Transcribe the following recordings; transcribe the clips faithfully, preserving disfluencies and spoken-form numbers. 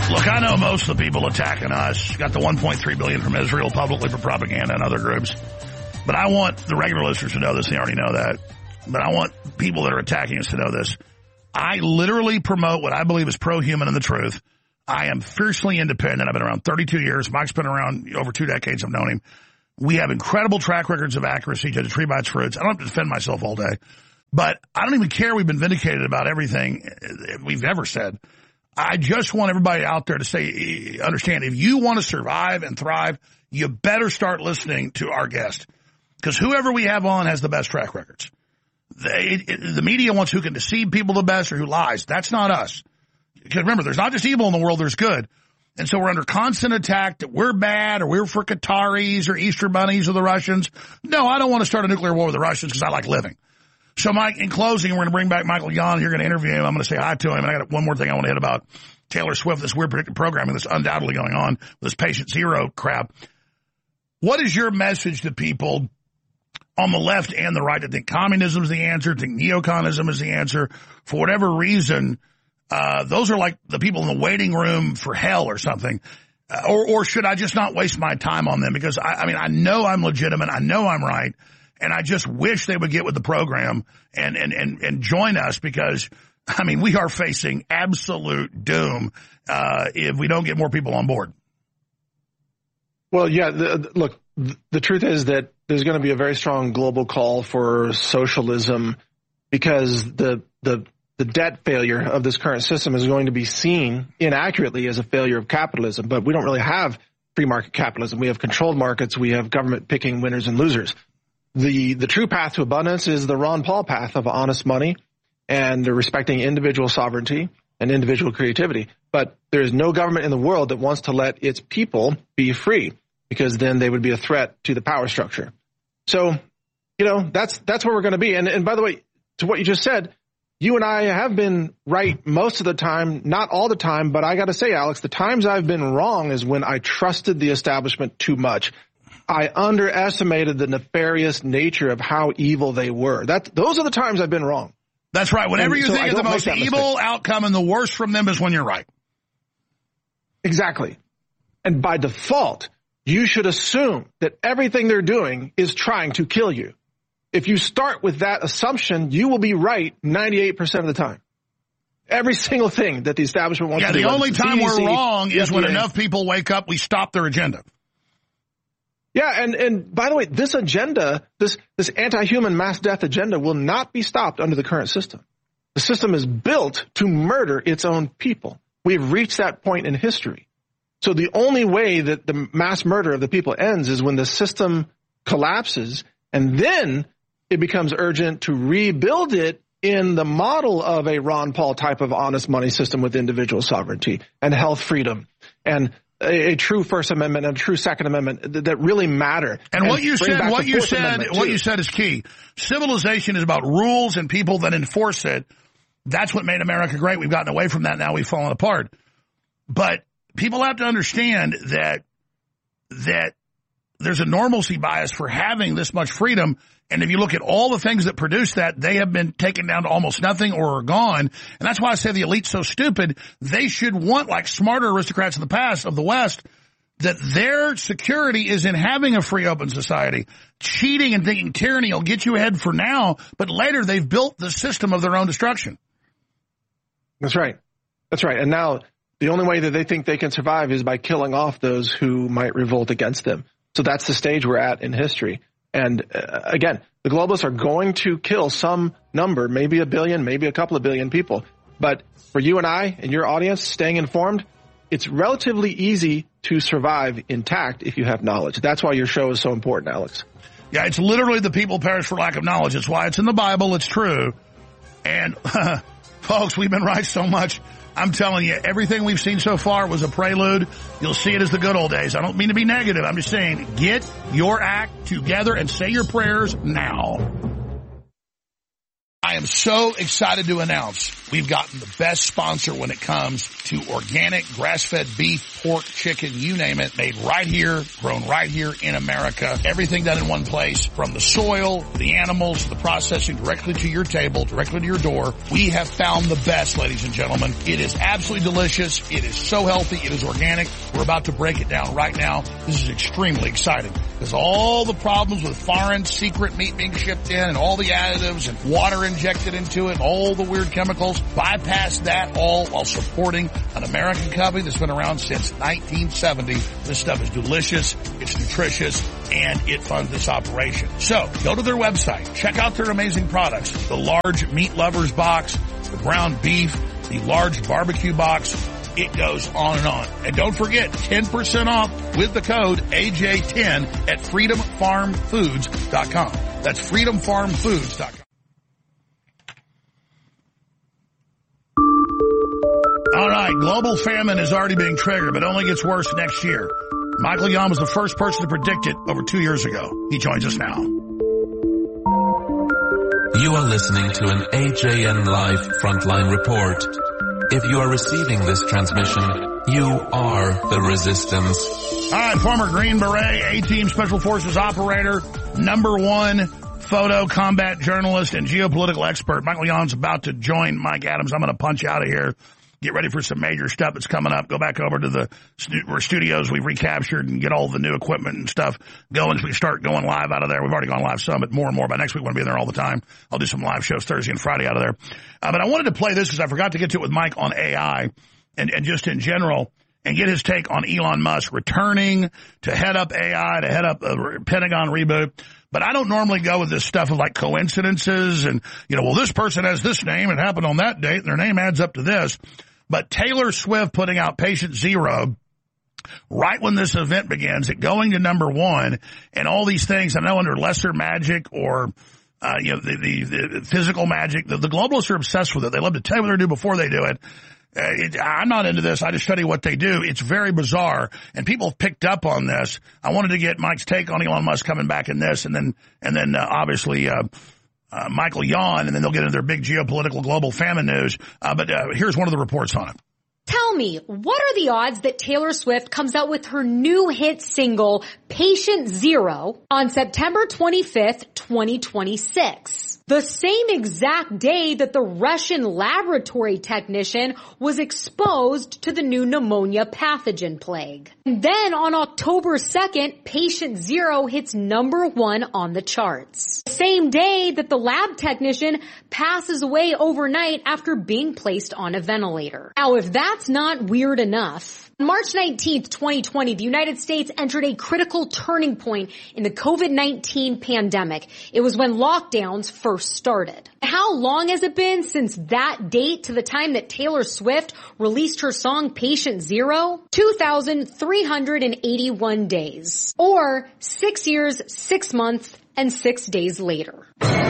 Look, I know most of the people attacking us got the one point three billion dollars from Israel publicly for propaganda and other groups. But I want the regular listeners to know this. They already know that. But I want people that are attacking us to know this. I literally promote what I believe is pro-human and the truth. I am fiercely independent. I've been around thirty-two years. Mike's been around over two decades. I've known him. We have incredible track records of accuracy to the tree by its fruits. I don't have to defend myself all day. But I don't even care. We've been vindicated about everything we've ever said. I just want everybody out there to say, understand, if you want to survive and thrive, you better start listening to our guest. Because whoever we have on has the best track records. They, it, the media wants who can deceive people the best or who lies. That's not us. Because remember, there's not just evil in the world, there's good. And so we're under constant attack that we're bad or we're for Qataris or Easter bunnies or the Russians. No, I don't want to start a nuclear war with the Russians because I like living. So, Mike, in closing, we're going to bring back Michael Yon. You're going to interview him. I'm going to say hi to him. And I got one more thing I want to hit about Taylor Swift, this weird predictive programming that's undoubtedly going on with this patient zero crap. What is your message to people on the left and the right that think communism is the answer, think neoconism is the answer? For whatever reason, uh, those are like the people in the waiting room for hell or something. Uh, or, or should I just not waste my time on them? Because, I, I mean, I know I'm legitimate. I know I'm right. And I just wish they would get with the program and, and, and, and join us because, I mean, we are facing absolute doom uh, if we don't get more people on board. Well, yeah, the, look, the truth is that there's going to be a very strong global call for socialism because the the the debt failure of this current system is going to be seen inaccurately as a failure of capitalism. But we don't really have free market capitalism. We have controlled markets. We have government picking winners and losers. The the true path to abundance is the Ron Paul path of honest money and respecting individual sovereignty and individual creativity. But there is no government in the world that wants to let its people be free because then they would be a threat to the power structure. So, you know, that's that's where we're going to be. And, and by the way, to what you just said, you and I have been right most of the time, not all the time. But I got to say, Alex, the times I've been wrong is when I trusted the establishment too much. I underestimated the nefarious nature of how evil they were. That those are the times I've been wrong. That's right. Whenever and you so think of the most evil mistake. outcome and the worst from them is when you're right. Exactly. And by default, you should assume that everything they're doing is trying to kill you. If you start with that assumption, you will be right ninety-eight percent of the time. Every single thing that the establishment wants yeah, to do. Yeah, the only time we're wrong is when enough people wake up, we stop their agenda. Yeah, and, and by the way, this agenda, this, this anti-human mass death agenda will not be stopped under the current system. The system is built to murder its own people. We've reached that point in history. So the only way that the mass murder of the people ends is when the system collapses, and then it becomes urgent to rebuild it in the model of a Ron Paul type of honest money system with individual sovereignty and health freedom and A, a true First Amendment and a true Second Amendment that, that really matter. And, and what you said, what you said, what you said is key. Civilization is about rules and people that enforce it. That's what made America great. We've gotten away from that. Now we've fallen apart. But people have to understand that that there's a normalcy bias for having this much freedom. And if you look at all the things that produce that, they have been taken down to almost nothing or are gone. And that's why I say the elite's so stupid. They should want, like smarter aristocrats in the past of the West, that their security is in having a free, open society. Cheating and thinking tyranny will get you ahead for now, but later they've built the system of their own destruction. That's right. That's right. And now the only way that they think they can survive is by killing off those who might revolt against them. So that's the stage we're at in history. And uh, again, the globalists are going to kill some number, maybe a billion, maybe a couple of billion people. But for you and I and your audience staying informed, it's relatively easy to survive intact if you have knowledge. That's why your show is so important, Alex. Yeah, it's literally the people perish for lack of knowledge. It's why it's in the Bible. It's true. And uh, folks, we've been right so much. I'm telling you, everything we've seen so far was a prelude. You'll see it as the good old days. I don't mean to be negative. I'm just saying, get your act together and say your prayers now. I am so excited to announce we've gotten the best sponsor when it comes to organic grass-fed beef, pork, chicken, you name it, made right here, grown right here in America. Everything done in one place, from the soil, the animals, the processing, directly to your table, directly to your door. We have found the best, ladies and gentlemen. It is absolutely delicious. It is so healthy. It is organic. We're about to break it down right now. This is extremely exciting because all the problems with foreign secret meat being shipped in and all the additives and water injected into it, all the weird chemicals, bypass that all while supporting an American company that's been around since nineteen seventy. This stuff is delicious, it's nutritious, and it funds this operation. So go to their website, check out their amazing products. The large meat lovers box, the ground beef, the large barbecue box. It goes on and on. And don't forget, ten percent off with the code A J ten at freedom farm foods dot com. That's freedom farm foods dot com. All right, global famine is already being triggered, but only gets worse next year. Michael Yon was the first person to predict it over two years ago. He joins us now. You are listening to an A J N Live Frontline Report. If you are receiving this transmission, you are the resistance. All right, former Green Beret, A-Team Special Forces operator, number one photo combat journalist and geopolitical expert. Michael Yon's about to join Mike Adams. I'm going to punch out of here. Get ready for some major stuff that's coming up. Go back over to the stu- studios we've recaptured and get all the new equipment and stuff going as we start going live out of there. We've already gone live some, but more and more. By next week, we're going to be there all the time. I'll do some live shows Thursday and Friday out of there. Uh, but I wanted to play this because I forgot to get to it with Mike on A I and, and just in general and get his take on Elon Musk returning to head up A I, to head up a Pentagon reboot. But I don't normally go with this stuff of like coincidences and, you know, well, this person has this name. It happened on that date and their name adds up to this. But Taylor Swift putting out Patient Zero right when this event begins, it going to number one, and all these things, I know under lesser magic or, uh, you know, the, the, the physical magic, the, the globalists are obsessed with it. They love to tell you what they're doing before they do it. Uh, it. I'm not into this. I just study what they do. It's very bizarre, and people have picked up on this. I wanted to get Mike's take on Elon Musk coming back in this, and then, and then, uh, obviously, uh, Uh, Michael Yon, and then they'll get into their big geopolitical global famine news. Uh, but uh, here's one of the reports on it. Tell me, what are the odds that Taylor Swift comes out with her new hit single, Patient Zero, on September twenty-fifth, twenty twenty-six? The same exact day that the Russian laboratory technician was exposed to the new pneumonia pathogen plague. And then on October second, Patient Zero hits number one on the charts. The same day that the lab technician passes away overnight after being placed on a ventilator. Now, if that's not weird enough, on March nineteenth, twenty twenty, the United States entered a critical turning point in the COVID nineteen pandemic. It was when lockdowns first started. How long has it been since that date to the time that Taylor Swift released her song Patient Zero? two thousand three hundred eighty-one days. Or six years, six months, and six days later.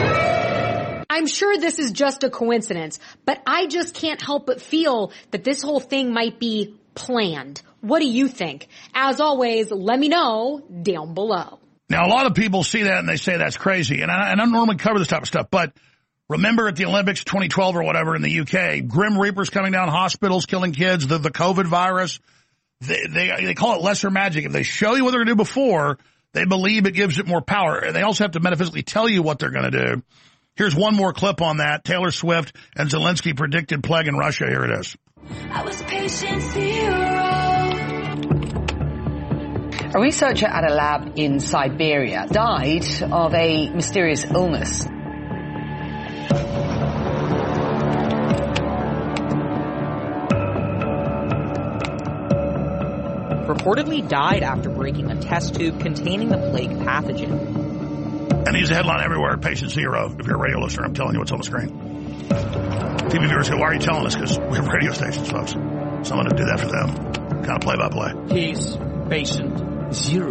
I'm sure this is just a coincidence, but I just can't help but feel that this whole thing might be planned. What do you think? As always, let me know down below. Now, a lot of people see that and they say that's crazy, and I, and I don't normally cover this type of stuff, but remember at the Olympics twenty twelve or whatever in the U K, Grim Reapers coming down hospitals, killing kids, the, the COVID virus, they, they, they call it lesser magic. If they show you what they're going to do before, they believe it gives it more power. And they also have to metaphysically tell you what they're going to do. Here's one more clip on that. Taylor Swift and Zelensky predicted plague in Russia. Here it is. I was patient zero. A researcher at a lab in Siberia died of a mysterious illness. Reportedly died after breaking a test tube containing the plague pathogen. And he's a headline everywhere, Patient Zero. If you're a radio listener, I'm telling you what's on the screen. T V viewers go, why are you telling us? Because we have radio stations, folks. Someone to do that for them. Kind of play-by-play. He's Patient Zero.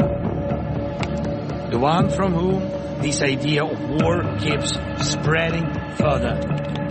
The one from whom this idea of war keeps spreading further.